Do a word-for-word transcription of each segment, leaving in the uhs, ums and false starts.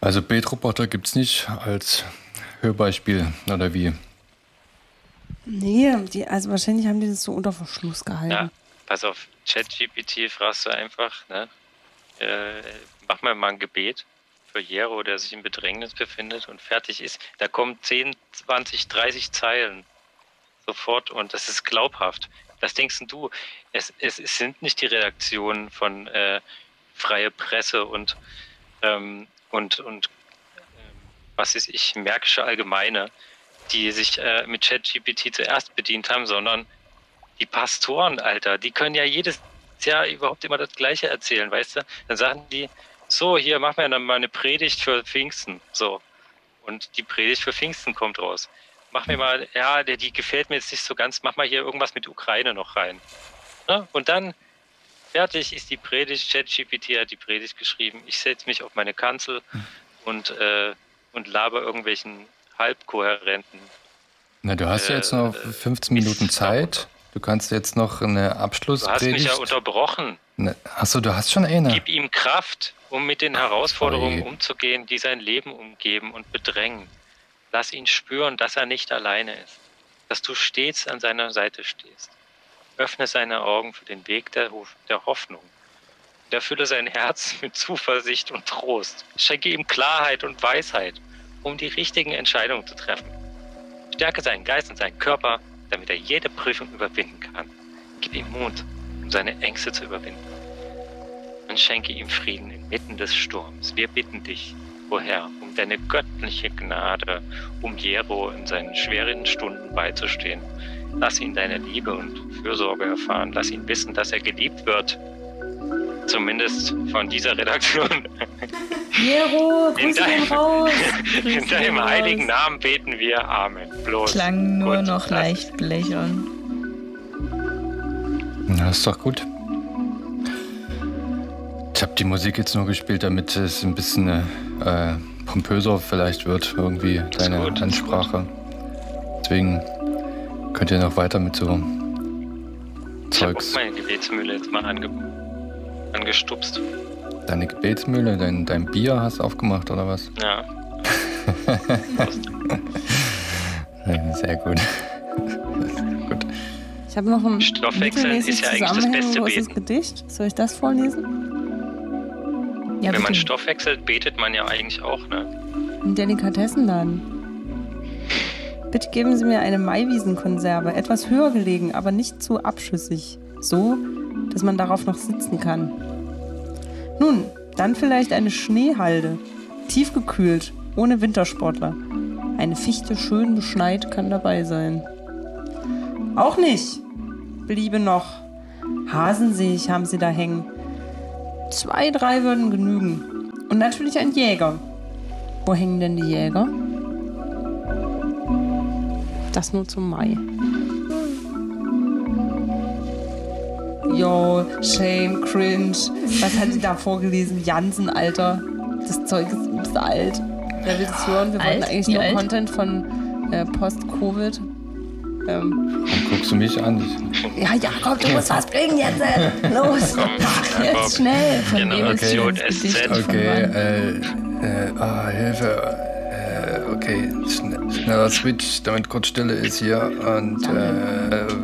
Also Betroboter gibt's nicht als Hörbeispiel, oder wie? Nee, die, also wahrscheinlich haben die das so unter Verschluss gehalten. Ja, pass auf, ChatGPT fragst du einfach, ne? Äh, mach mal mal ein Gebet für Jero, der sich in Bedrängnis befindet und fertig ist. Da kommen zehn, zwanzig, dreißig Zeilen sofort und das ist glaubhaft. Was denkst denn du? Es, es, es sind nicht die Redaktionen von äh, Freie Presse und, ähm, und, und ähm, was ist ich, Märkische Allgemeine, die sich äh, mit ChatGPT zuerst bedient haben, sondern die Pastoren, Alter, die können ja jedes Jahr überhaupt immer das Gleiche erzählen, weißt du? Dann sagen die, so, hier, machen wir dann mal eine Predigt für Pfingsten, so. Und die Predigt für Pfingsten kommt raus. Mach mir mal, ja, der, die gefällt mir jetzt nicht so ganz, mach mal hier irgendwas mit Ukraine noch rein. Ja? Und dann, fertig ist die Predigt, ChatGPT hat die Predigt geschrieben, ich setze mich auf meine Kanzel und, äh, und laber irgendwelchen halbkohärenten. Na, du hast ja jetzt noch fünfzehn Minuten Zeit. Du kannst jetzt noch eine Abschlusspredigt... Du hast mich ja unterbrochen. Ne, achso, du hast schon eine. Gib ihm Kraft, um mit den Herausforderungen umzugehen, die sein Leben umgeben und bedrängen. Lass ihn spüren, dass er nicht alleine ist. Dass du stets an seiner Seite stehst. Öffne seine Augen für den Weg der, der Hoffnung. Und erfülle sein Herz mit Zuversicht und Trost. Schenke ihm Klarheit und Weisheit, um die richtigen Entscheidungen zu treffen. Stärke seinen Geist und seinen Körper, damit er jede Prüfung überwinden kann. Gib ihm Mut, um seine Ängste zu überwinden. Und schenke ihm Frieden inmitten des Sturms. Wir bitten dich, o Herr, um deine göttliche Gnade, um Jero in seinen schweren Stunden beizustehen. Lass ihn deine Liebe und Fürsorge erfahren. Lass ihn wissen, dass er geliebt wird. Zumindest von dieser Redaktion. Jero, Grüße gehen raus. In deinem heiligen Namen beten wir. Amen. Bloß. Klang nur Gut, noch leicht blechern. Na, ist doch gut. Ich habe die Musik jetzt nur gespielt, damit es ein bisschen äh, pompöser vielleicht wird, irgendwie deine gut, Ansprache. Deswegen könnt ihr noch weiter mit so Ich habe Zeugs. meine Gebetsmühle jetzt mal ange angestupst. Deine Gebetsmühle, dein, dein Bier hast du aufgemacht, oder was? Ja. Sehr gut. gut. Ich habe noch ein Stoffwechseln ist ja eigentlich das beste mittelmäßiges Beten. Gedicht. Soll ich das vorlesen? Ja, Wenn man bitte. stoffwechselt, betet man ja eigentlich auch, ne? Ein Delikatessenladen. Bitte geben Sie mir eine Maiwiesenkonserve. Etwas höher gelegen, aber nicht zu abschüssig. So, dass man darauf noch sitzen kann. Nun, dann vielleicht eine Schneehalde. Tiefgekühlt, ohne Wintersportler. Eine Fichte schön beschneit kann dabei sein. Auch nicht. Bliebe noch. Hasen sehe ich, haben Sie da hängen. Zwei, drei würden genügen. Und natürlich ein Jäger. Wo hängen denn die Jäger? Das nur zum Mai. Yo, Shame, Cringe. Was hat sie da vorgelesen? Jansen, Alter. Das Zeug ist übelst alt. Wer will das hören? Wir Alt? wollten eigentlich Wie nur alt? Content von äh, Post-Covid. Ähm, Dann guckst du mich an. ja, Jakob, du musst was bringen jetzt. äh. Los. Ach, jetzt schnell. Von wem ist Generation denn das S Gedicht Z. von Okay, wann? äh, äh, ah, Hilfe. Äh, okay, schn schneller Switch, damit kurz Stille ist hier. Und, äh, äh,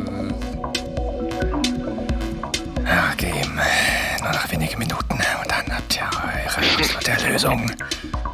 okay, nur noch wenige Minuten und dann habt ihr eure absolute Lösung.